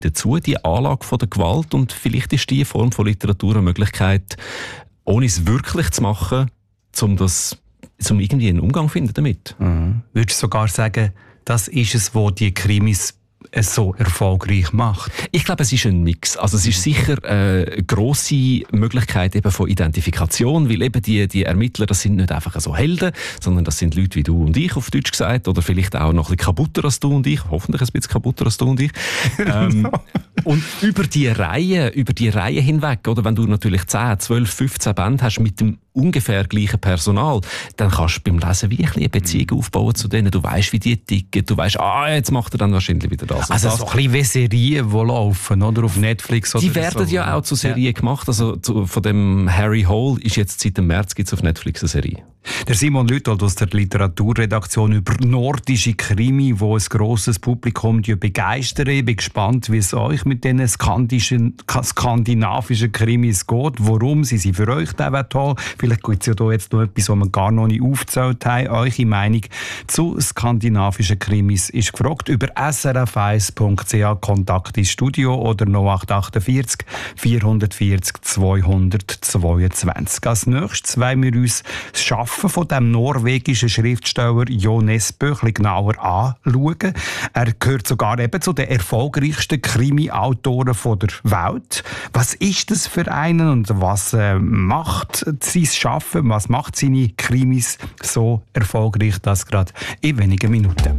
dazu, die Anlage von der Gewalt, und vielleicht ist diese Form von Literatur eine Möglichkeit, ohne es wirklich zu machen, um irgendwie einen Umgang zu finden damit. Würdest du sogar sagen, das ist es, was die Krimis so erfolgreich macht? Ich glaube, es ist ein Mix. Also es ist sicher eine grosse Möglichkeit eben von Identifikation, weil eben die Ermittler, das sind nicht einfach so Helden, sondern das sind Leute wie du und ich, auf Deutsch gesagt, oder vielleicht auch noch ein bisschen kaputter als du und ich, hoffentlich ein bisschen kaputter als du und ich. Und über die Reihe hinweg, oder wenn du natürlich 10, 12, 15 Bände hast mit dem ungefähr gleichen Personal, dann kannst du beim Lesen wie eine Beziehung aufbauen zu denen. Du weißt, wie die ticken, du weißt, jetzt macht er dann wahrscheinlich wieder das. Also so ein bisschen wie Serien, die laufen, oder? Auf Netflix oder die werden so. Ja auch zu Serien gemacht. Also von dem Harry Hole ist jetzt seit dem März gibt's auf Netflix eine Serie. Der Simon Lüthold aus der Literaturredaktion über nordische Krimi, wo ein grosses Publikum begeistern. Ich bin gespannt, wie es euch mit diesen skandinavischen Krimis geht. Warum sie für euch toll. Vielleicht gibt es ja da jetzt noch etwas, was wir gar noch nicht aufgezählt haben. Eure Meinung zu skandinavischen Krimis ist gefragt über srf1.ch, Kontakt ins Studio oder 0848 440 222. Als nächstes wollen wir uns das Schaffen von dem norwegischen Schriftsteller Jo Nesbø genauer anschauen. Er gehört sogar eben zu den erfolgreichsten Krimi-Autoren der Welt. Was ist das für einen und was macht sein Schaffen, was macht seine Krimis so erfolgreich, das gerade in wenigen Minuten?